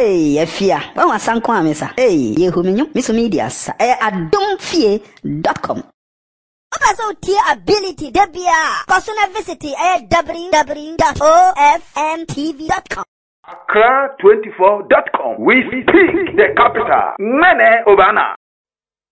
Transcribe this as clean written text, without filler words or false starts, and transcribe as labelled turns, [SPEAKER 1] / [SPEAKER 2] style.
[SPEAKER 1] Hey, Efia. When was Sanko Amesa? Hey, Yehuminyo, Miss Medias. Adomfie.com. Also, tier ability, Debia. Cosuna visit www.ofmtv.com.
[SPEAKER 2] Accra24.com. We speak the capital. Mene Obana.